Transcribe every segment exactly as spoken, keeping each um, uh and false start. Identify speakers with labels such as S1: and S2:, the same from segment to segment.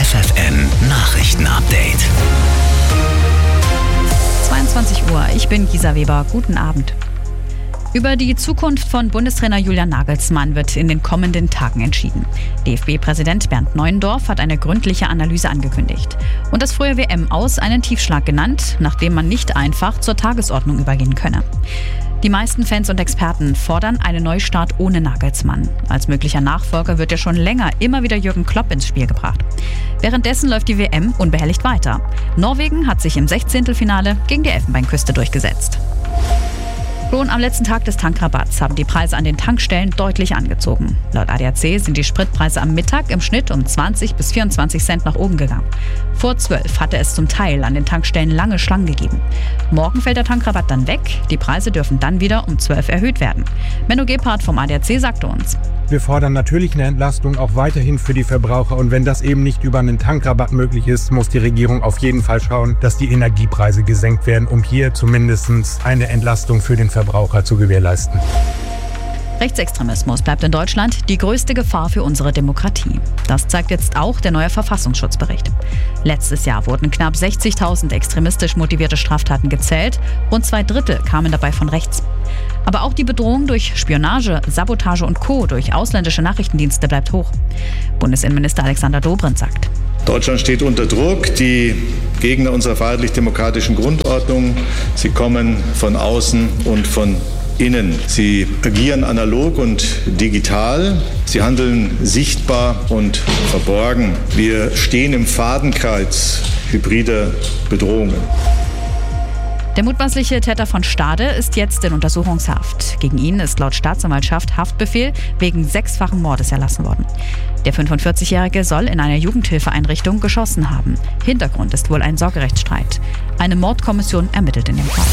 S1: F F N Nachrichten-Update.
S2: zweiundzwanzig Uhr, ich bin Gisa Weber. Guten Abend. Über die Zukunft von Bundestrainer Julian Nagelsmann wird in den kommenden Tagen entschieden. D F B-Präsident Bernd Neuendorf hat eine gründliche Analyse angekündigt und das frühe W M-Aus einen Tiefschlag genannt, nachdem man nicht einfach zur Tagesordnung übergehen könne. Die meisten Fans und Experten fordern einen Neustart ohne Nagelsmann. Als möglicher Nachfolger wird ja schon länger immer wieder Jürgen Klopp ins Spiel gebracht. Währenddessen läuft die W M unbehelligt weiter. Norwegen hat sich im Sechzehntelfinale gegen die Elfenbeinküste durchgesetzt. Schon am letzten Tag des Tankrabatts haben die Preise an den Tankstellen deutlich angezogen. Laut A D A C sind die Spritpreise am Mittag im Schnitt um zwanzig bis vierundzwanzig Cent nach oben gegangen. Vor zwölf hatte es zum Teil an den Tankstellen lange Schlangen gegeben. Morgen fällt der Tankrabatt dann weg. Die Preise dürfen dann wieder um zwölf erhöht werden. Menno Gebhardt vom A D A C sagte uns:
S3: Wir fordern natürlich eine Entlastung auch weiterhin für die Verbraucher. Und wenn das eben nicht über einen Tankrabatt möglich ist, muss die Regierung auf jeden Fall schauen, dass die Energiepreise gesenkt werden, um hier zumindest eine Entlastung für den Verbraucher zu gewährleisten.
S2: Rechtsextremismus bleibt in Deutschland die größte Gefahr für unsere Demokratie. Das zeigt jetzt auch der neue Verfassungsschutzbericht. Letztes Jahr wurden knapp sechzigtausend extremistisch motivierte Straftaten gezählt. Rund zwei Drittel kamen dabei von rechts. Aber auch die Bedrohung durch Spionage, Sabotage und Co. durch ausländische Nachrichtendienste bleibt hoch. Bundesinnenminister Alexander Dobrindt sagt:
S4: Deutschland steht unter Druck. Die Gegner unserer freiheitlich-demokratischen Grundordnung, sie kommen von außen und von innen. Sie agieren analog und digital. Sie handeln sichtbar und verborgen. Wir stehen im Fadenkreuz hybrider Bedrohungen.
S2: Der mutmaßliche Täter von Stade ist jetzt in Untersuchungshaft. Gegen ihn ist laut Staatsanwaltschaft Haftbefehl wegen sechsfachen Mordes erlassen worden. Der fünfundvierzigjährige soll in einer Jugendhilfeeinrichtung geschossen haben. Hintergrund ist wohl ein Sorgerechtsstreit. Eine Mordkommission ermittelt in dem Fall.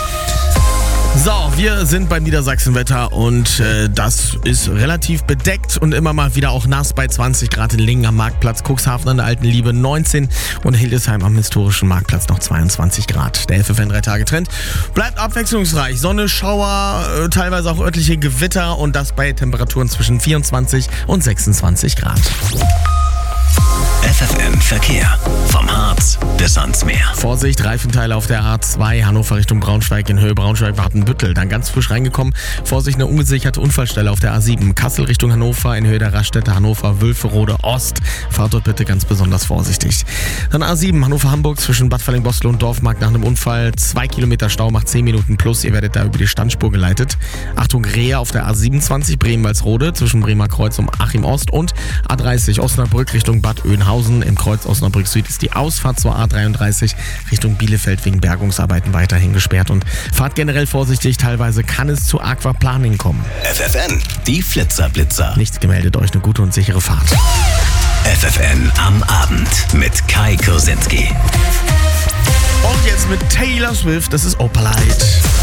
S5: So, wir sind beim Niedersachsenwetter und äh, das ist relativ bedeckt und immer mal wieder auch nass bei zwanzig Grad in Lingen am Marktplatz, Cuxhaven an der Alten Liebe neunzehn und Hildesheim am historischen Marktplatz noch zweiundzwanzig Grad. Der F F N drei Tage Trend bleibt abwechslungsreich. Sonne, Schauer, äh, teilweise auch örtliche Gewitter und das bei Temperaturen zwischen vierundzwanzig und sechsundzwanzig Grad.
S1: F F N Verkehr. Vom Harz bis ans Meer.
S5: Vorsicht, Reifenteile auf der A zwei, Hannover Richtung Braunschweig in Höhe Braunschweig-Wartenbüttel. Dann ganz frisch reingekommen. Vorsicht, eine ungesicherte Unfallstelle auf der A sieben. Kassel Richtung Hannover in Höhe der Raststätte Hannover Wülferode Ost. Fahrt dort bitte ganz besonders vorsichtig. Dann A sieben, Hannover-Hamburg zwischen Bad Falling-Bostel und Dorfmarkt nach einem Unfall. Zwei Kilometer Stau macht zehn Minuten plus. Ihr werdet da über die Standspur geleitet. Achtung, Rehe auf der A siebenundzwanzig, Bremen-Walsrode zwischen Bremer Kreuz und Achim Ost und A dreißig, Osnabrück Richtung Bad Oeynhausen. Im Kreuz Osnabrück Süd ist die Ausfahrt zur A dreiunddreißig Richtung Bielefeld wegen Bergungsarbeiten weiterhin gesperrt. Und fahrt generell vorsichtig, teilweise kann es zu Aquaplaning kommen.
S1: F F N, die Flitzerblitzer.
S5: Nichts gemeldet, euch eine gute und sichere Fahrt.
S1: F F N am Abend mit Kai Kursinski.
S5: Und jetzt mit Taylor Swift, das ist Opalite.